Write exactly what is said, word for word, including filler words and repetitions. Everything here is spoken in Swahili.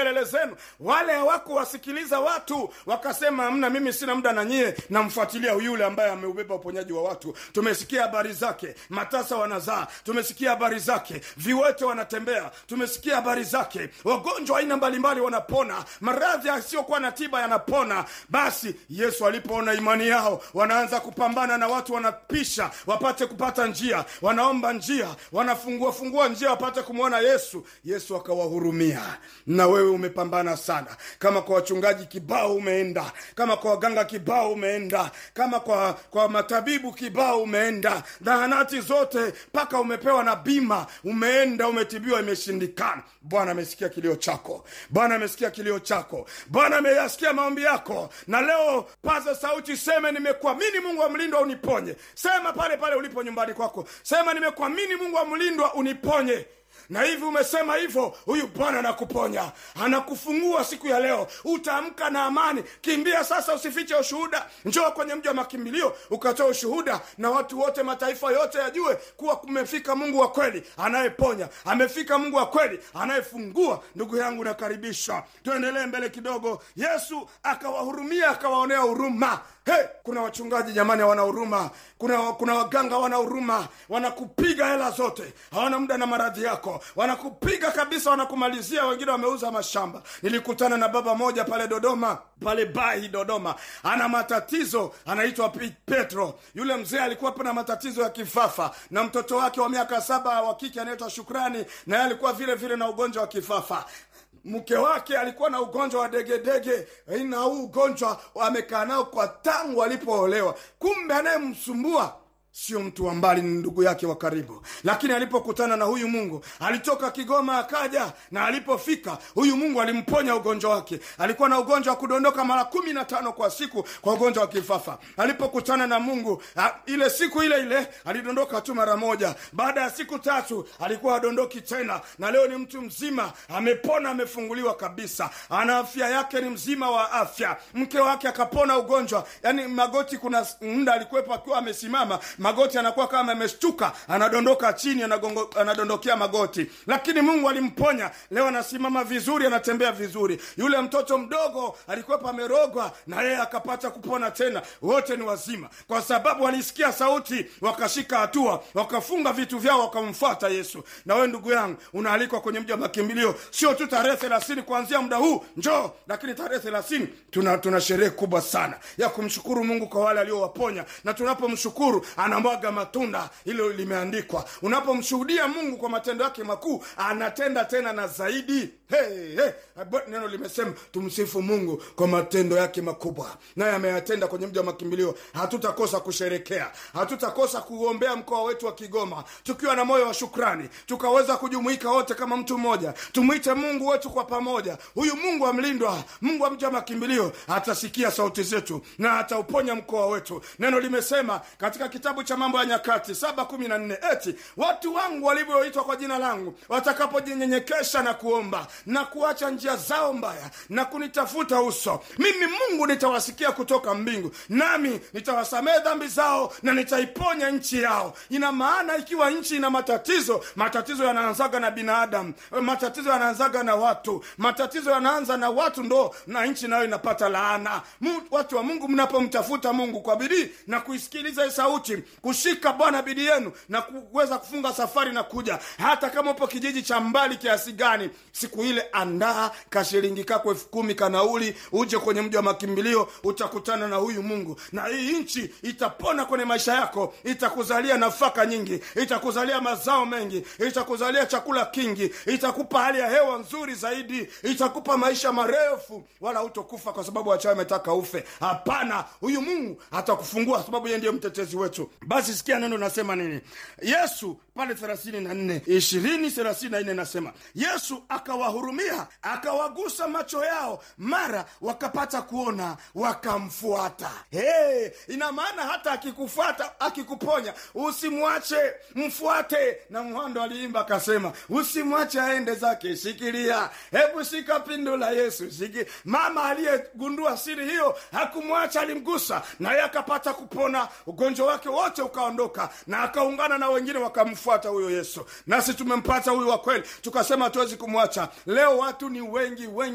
kelele zenu. Wale hawakuwasikiliza watu, wakasema hamna, mimi sina muda na nyie, namfuatilia yule ambaye ameubeba uponyaji wa watu. Tumesikia habari zake, matasa wanazaa, tumesikia habari zake, viwete wanatembea, tumesikia habari zake, wagonjwa aina mbalimbali wanapona, maradhi yasiyokuwa na tiba yanapona. Basi Yesu alipoona imani yao, wanaanza kupambana na watu, wanapisha wapate kupata njia, wanaomba njia, wanafungua fungua njia wapate kumwona Yesu. Yesu akawahurumia. Na wewe umepambana sana, kama kwa wachungaji kibao umeenda, kama kwa waganga kibao umeenda, kama kwa kwa matabibu kibao umeenda, zahanati zote paka umepewa na bima, umeenda umetibiwa, imeshindikana. Bwana amesikia kilio chako. Bwana amesikia kilio chako. Bwana ameyasikia maombi yako. Na leo paza sauti, sema nimekuamini Mungu wa mlindwa uniponye. Sema pale pale ulipo nyumbani kwako, sema nimekuamini Mungu wa mlindwa uniponye. Na hivi umesema hivyo, huyu Bwana anakuponya, anakufungua siku ya leo. Utaamka na amani. Kimbia sasa, usifiche ushuhuda. Njoo kwenye mji wa makimbilio ukatoa ushuhuda, na watu wote, mataifa yote yajue kuwa kumefika Mungu wa kweli anayeponya, amefika Mungu wa kweli anayefungua. Ndugu yangu, nakaribisha tuendelee mbele kidogo. Yesu akawahurumia, akawaonea huruma. Hey, kuna wachungaji jamani hawana huruma, kuna kuna waganga hawana huruma, wanakupiga hela zote, hawana muda na maradhi yako, wanakupiga kabisa, wanakumalizia. Wengine wameuza mashamba. Nilikutana na baba moja pale Dodoma, pale Bahi Dodoma, ana matatizo, anaitwa Petro. Yule mzee alikuwa na matatizo ya kifafa, na mtoto wake wa miaka saba wa kike anaitwa Shukrani, na yeye alikuwa vile vile na ugonjwa wa kifafa. Mke wake alikuwa na ugonjwa wa degedege, na huu ugonjwa amekaa nao kwa tangu alipoolewa. Kumbe anayemsumbua sio mtu wa mbali, ni ndugu yake wa karibu. Lakini alipokutana na huyu Mungu, alitoka Kigoma akaja, na alipofika huyu Mungu alimponya ugonjwa wake. Alikuwa na ugonjwa wa kudondoka mara kumi na tano kwa siku, kwa ugonjwa wa kifafa. Alipokutana na Mungu, ile siku ile ile alidondoka tu mara moja. Baada ya siku tatu alikuwa adondoki tena, na leo ni mtu mzima, amepona, amefunguliwa kabisa. Ana afya yake, ni mzima wa afya. Mke wake akapona ugonjwa, yani magoti, kuna muda alikuwepo akiwa amesimama, magoti anakuwa kama ameshtuka, anadondoka chini, anagongo, anadondokea magoti. Lakini Mungu alimponya, leo anasimama vizuri, anatembea vizuri. Yule mtoto mdogo alikuwa amerogwa, na yeye akapata kupona tena. Wote ni wazima kwa sababu walisikia sauti, wakashika hatua, wakafunga vitu vyao, wakamfuata Yesu. Na wewe ndugu yangu, unaalikwa kwenye mji wa makimbilio. Sio tu tarehe thelathini kuanzia muda huu njoo, lakini tarehe thelathini tuna tuna sherehe kubwa sana ya kumshukuru Mungu kwa wale aliowaponya. Na tunapomshukuru anamwaga matunda, hilo limeandikwa. Unapomshuhudia Mungu kwa matendo yake makuu, anatenda tena na zaidi. Hey, hey. Neno limesema tumsifu Mungu kwa matendo yake makubwa, naye ameyatenda kwenye mji wa makimbilio. Hatutakosa kusherekea, hatutakosa kuombea mkoa wetu wa Kigoma tukiwa na moyo wa shukrani, tukaweza kujumuika wote kama mtu mmoja, tumuite Mungu wetu kwa pamoja. Huyu Mungu amlindwa, Mungu wa mji wa makimbilio atasikia sauti zetu na atauponya mkoa wetu. Neno limesema katika kitabu cha Mambo ya Nyakati saba kumi na nne, eti watu wangu walioitwa kwa jina langu watakapojinyenyekesha na kuomba na kuacha njia zao mbaya na kunitafuta uso, mimi Mungu nitawasikia kutoka mbingu, nami nitawasamehe dhambi zao na nitaiponya nchi yao. Ina maana ikiwa nchi ina matatizo, matatizo yanaanzaga na binadamu, matatizo yanaanzaga na watu, matatizo yanaanza na watu, ndo na nchi nayo inapata laana. Watu wa Mungu, mnapomtafuta Mungu kwa bidii na kuisikiliza sauti, kushika Bwana bidii yenu na kuweza kufunga safari na kuja, hata kama upo kijiji cha mbali kiasi gani, siku ile andaa kashilingi kako elfu kumi kanauli, uje kwenye mji wa makimbilio, utakutana na huyu Mungu. Na hii nchi itapona kwenye maisha yako, itakuzalia nafaka nyingi, itakuzalia mazao mengi, itakuzalia chakula kingi, itakupa hali ya hewa nzuri zaidi, itakupa maisha marefu, wala hutokufa kwa sababu wachawi wametaka ufe. Hapana, huyu Mungu atakufungua sababu yeye ndiye mtetezi wetu. Basi sikia neno nasema nini. Yesu pale thelathini na nne, ishirini thelathini na nne nasema, Yesu akawahurumia, akawagusa macho yao, mara wakapata kuona, wakamfuata. Hey, ina maana hata akikufuata, akikuponya, usimwache, mfuate. Na Mhando aliimba akasema, usimwache aende zake, shikilia. Hebu shika pindo la Yesu, shiki. Mama aliyegundua siri hiyo hakumwacha, alimgusa, na yeye akapata kupona, ugonjwa wake wote ukaondoka, na akaungana na wengine wakamfuata huyo Yesu. Nasi tumempata huyu wa kweli, tukasema hatuwezi kumwacha. Leo watu ni wengi wengi